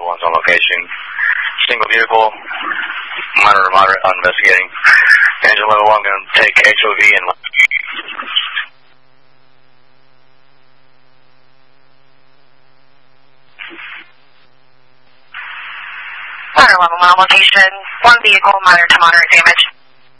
one's on location. Single vehicle, minor to moderate, investigating. Engine level 1, going to take HOV and... Minor level 1 on location, one vehicle, minor to moderate damage.